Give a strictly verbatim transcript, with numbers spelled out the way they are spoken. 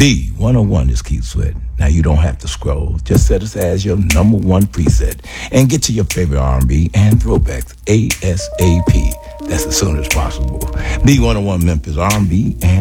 B one oh one is Keith Sweat. Now you don't have to scroll. Just set us as your number one preset and get to your favorite R and B and throwbacks ASAP. That's as soon as possible. B one oh one Memphis R and B and